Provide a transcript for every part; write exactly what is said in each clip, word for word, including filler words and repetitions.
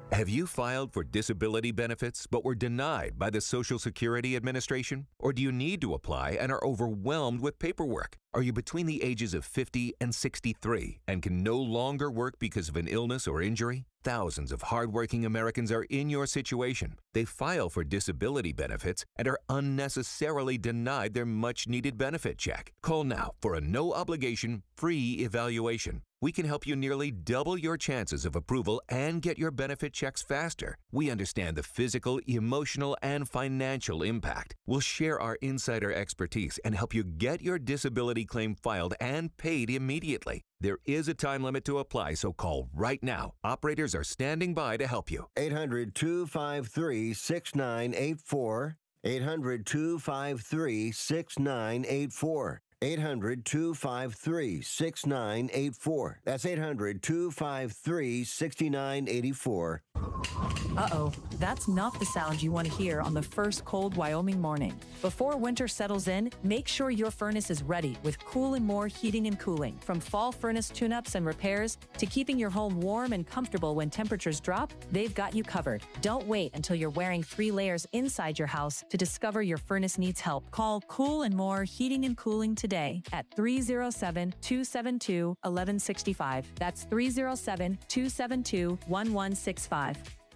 Have you filed for disability benefits but were denied by the Social Security Administration? Or do you need to apply and are overwhelmed with paperwork? Are you between the ages of fifty and sixty-three and can no longer work because of an illness or injury? Thousands of hardworking Americans are in your situation. They file for disability benefits and are unnecessarily denied their much-needed benefit check. Call now for a no-obligation, free evaluation. We can help you nearly double your chances of approval and get your benefit checks faster. We understand the physical, emotional, and financial impact. We'll share our insider expertise and help you get your disability claim filed and paid immediately. There is a time limit to apply, so call right now. Operators are standing by to help you. eight hundred, two five three, six nine eight four. eight hundred, two five three, six nine eight four. eight hundred, two five three, six nine eight four. That's eight hundred, two five three, six nine eight four. Uh-oh, that's not the sound you want to hear on the first cold Wyoming morning. Before winter settles in, make sure your furnace is ready with Cool and More Heating and Cooling. From fall furnace tune-ups and repairs to keeping your home warm and comfortable when temperatures drop, they've got you covered. Don't wait until you're wearing three layers inside your house to discover your furnace needs help. Call Cool and More Heating and Cooling today at three oh seven, two seven two, one one six five. That's three oh seven, two seven two, one one six five.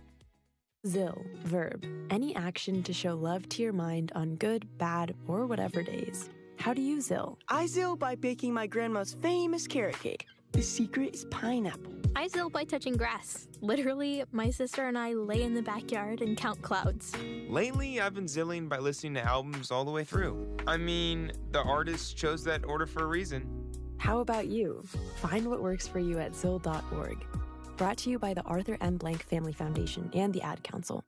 Zill, verb. Any action to show love to your mind on good, bad, or whatever days. How do you Zill? I Zill by baking my grandma's famous carrot cake. The secret is pineapple. I Zill by touching grass. Literally, my sister and I lay in the backyard and count clouds. Lately, I've been Zilling by listening to albums all the way through. I mean, the artist chose that order for a reason. How about you? Find what works for you at zill dot org. Brought to you by the Arthur M. Blank Family Foundation and the Ad Council.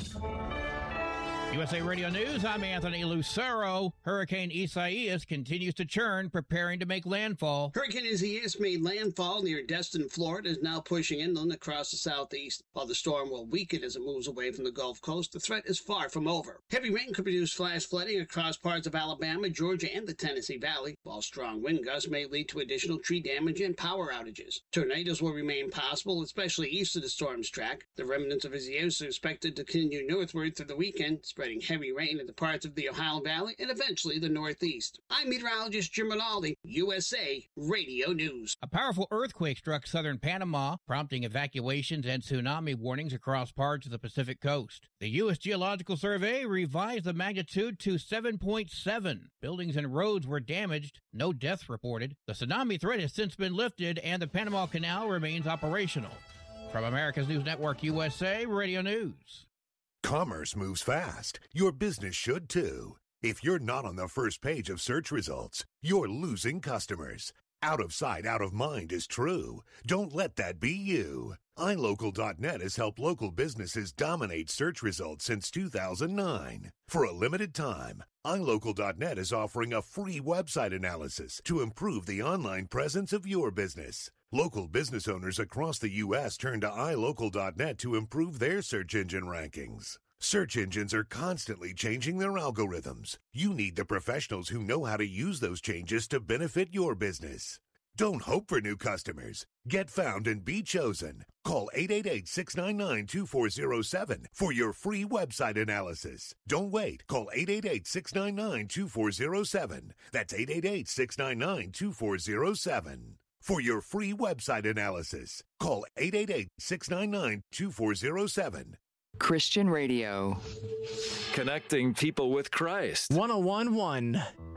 U S A Radio News, I'm Anthony Lucero. Hurricane Isaias continues to churn, preparing to make landfall. Hurricane Isaias made landfall near Destin, Florida, is now pushing inland across the southeast. While the storm will weaken as it moves away from the Gulf Coast, the threat is far from over. Heavy rain could produce flash flooding across parts of Alabama, Georgia, and the Tennessee Valley, while strong wind gusts may lead to additional tree damage and power outages. Tornadoes will remain possible, especially east of the storm's track. The remnants of Isaias are expected to continue northward through the weekend, spreading heavy rain into parts of the Ohio Valley and eventually the Northeast. I'm meteorologist Jim Rinaldi, U S A Radio News. A powerful earthquake struck southern Panama, prompting evacuations and tsunami warnings across parts of the Pacific coast. The U S Geological Survey revised the magnitude to seven point seven. Buildings and roads were damaged, no deaths reported. The tsunami threat has since been lifted and the Panama Canal remains operational. From America's News Network U S A Radio News. Commerce moves fast. Your business should too. If you're not on the first page of search results, you're losing customers. Out of sight, out of mind is true. Don't let that be you. i local dot net has helped local businesses dominate search results since two thousand nine. For a limited time, i local dot net is offering a free website analysis to improve the online presence of your business. Local business owners across the U S turn to i local dot net to improve their search engine rankings. Search engines are constantly changing their algorithms. You need the professionals who know how to use those changes to benefit your business. Don't hope for new customers. Get found and be chosen. Call eight eight eight, six nine nine, two four zero seven for your free website analysis. Don't wait. Call eight eight eight, six nine nine, two four zero seven. That's eight eight eight, six nine nine, two four zero seven. For your free website analysis, call eight eight eight, six nine nine, two four zero seven. Christian Radio. Connecting people with Christ. one oh one point one